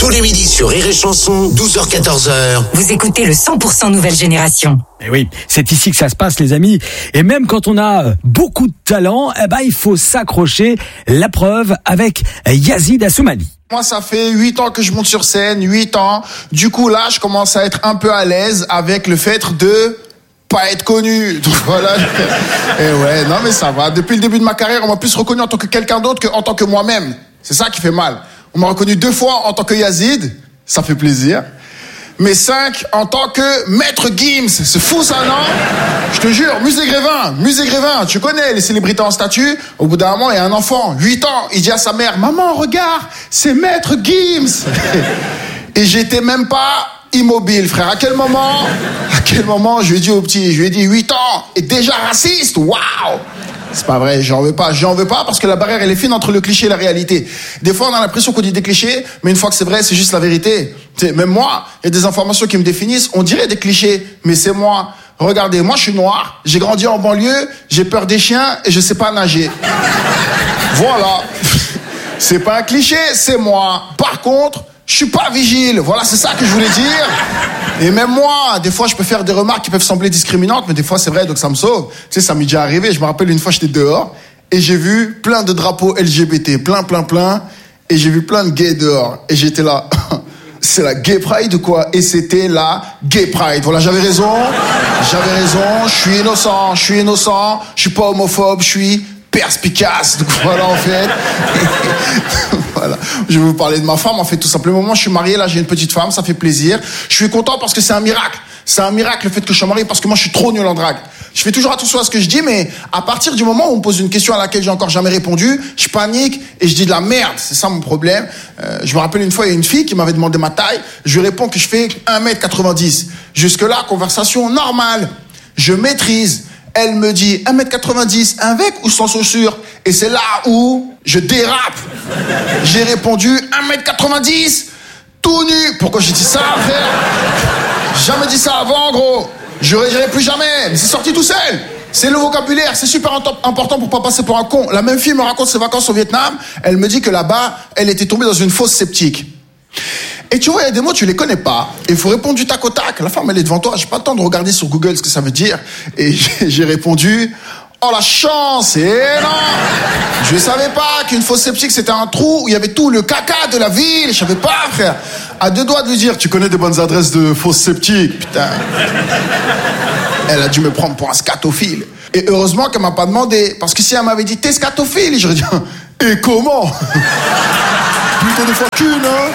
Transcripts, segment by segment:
Tous les midis sur Rire et Chanson, 12h-14h. Vous écoutez le 100% Nouvelle Génération. Et oui, c'est ici que ça se passe, les amis. Et même quand on a beaucoup de talent, il faut s'accrocher. La preuve avec Yazid Assoumani. Moi, ça fait 8 ans que je monte sur scène, 8 ans. Du coup, là, je commence à être un peu à l'aise avec le fait de pas être connu. Donc voilà. Et ouais, non mais ça va. Depuis le début de ma carrière, on m'a plus reconnu en tant que quelqu'un d'autre qu'en tant que moi-même. C'est ça qui fait mal. On m'a reconnu 2 fois en tant que Yazid. Ça fait plaisir. Mais 5 en tant que Maître Gims. C'est fou ça, non? Je te jure, Musée Grévin, tu connais les célébrités en statue. Au bout d'un moment, il y a un enfant, 8 ans, il dit à sa mère, maman, regarde, c'est Maître Gims. Et j'étais même pas immobile, frère. À quel moment, je lui ai dit au petit, 8 ans, et déjà raciste, waouh! C'est pas vrai, j'en veux pas parce que la barrière elle est fine entre le cliché et la réalité. Des fois on a l'impression qu'on dit des clichés, mais une fois que c'est vrai, c'est juste la vérité. Même moi, il y a des informations qui me définissent, on dirait des clichés, mais c'est moi. Regardez, moi je suis noir, j'ai grandi en banlieue, j'ai peur des chiens et je sais pas nager. Voilà. C'est pas un cliché, c'est moi. Par contre, je suis pas vigile. Voilà, c'est ça que je voulais dire. Et même moi, des fois, je peux faire des remarques qui peuvent sembler discriminantes, mais des fois, c'est vrai, donc ça me sauve. Tu sais, ça m'est déjà arrivé. Je me rappelle une fois, j'étais dehors et j'ai vu plein de drapeaux LGBT, plein. Et j'ai vu plein de gays dehors. Et j'étais là, c'est la Gay Pride ou quoi? Et c'était la Gay Pride. Voilà, j'avais raison. Je suis innocent. Je suis pas homophobe. Je suis perspicace. Donc voilà, en fait. Voilà. Je vais vous parler de ma femme, en fait, tout simplement. Moi, je suis marié, là, j'ai une petite femme, ça fait plaisir. Je suis content parce que c'est un miracle. C'est un miracle, le fait que je sois marié, parce que moi, je suis trop nul en drague. Je fais toujours attention à ce que je dis, mais à partir du moment où on me pose une question à laquelle j'ai encore jamais répondu, je panique et je dis de la merde. C'est ça mon problème. Je me rappelle une fois, il y a une fille qui m'avait demandé ma taille. Je lui réponds que je fais 1m90. Jusque-là, conversation normale. Je maîtrise. Elle me dit 1m90 avec ou sans chaussures. Et c'est là où je dérape. J'ai répondu 1m90 tout nu. Pourquoi j'ai dit ça, frère? Jamais dit ça avant, gros. Je ne dirai plus jamais. Mais c'est sorti tout seul. C'est le vocabulaire. C'est super important pour pas passer pour un con. La même fille me raconte ses vacances au Vietnam. Elle me dit que là-bas, elle était tombée dans une fosse septique. Et tu vois, il y a des mots, tu les connais pas. Il faut répondre du tac au tac. La femme, elle est devant toi. J'ai pas le temps de regarder sur Google ce que ça veut dire. Et j'ai répondu, oh la chance. Et non, je savais pas qu'une fosse septique, c'était un trou où il y avait tout le caca de la ville. Je savais pas, frère. À 2 doigts de lui dire, tu connais des bonnes adresses de fosse septique. Putain. Elle a dû me prendre pour un scatophile. Et heureusement qu'elle m'a pas demandé. Parce que si elle m'avait dit, t'es scatophile, j'aurais dit, et comment? Plutôt de fois qu'une, hein.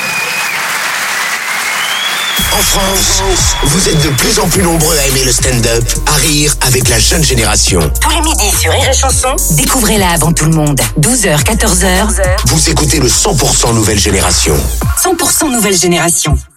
En France, vous êtes de plus en plus nombreux à aimer le stand-up, à rire avec la jeune génération. Tous les midis sur Rire et Chanson, découvrez-la avant tout le monde. 12h, 14h. Vous écoutez le 100% Nouvelle Génération. 100% Nouvelle Génération.